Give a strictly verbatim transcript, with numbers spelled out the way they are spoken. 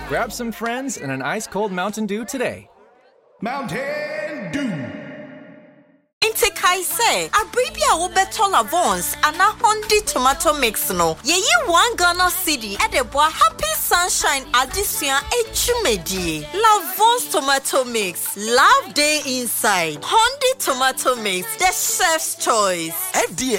Grab some friends and an ice-cold Mountain Dew today. Mountain Dew. Inte kai say, abribia wo beto Lavons ana Hondi tomato mix no. Ye ye one Ghana city e de boa happy sunshine addition echumedi. Lavons tomato mix, love day inside. Hondi tomato mix, the chef's choice. F D A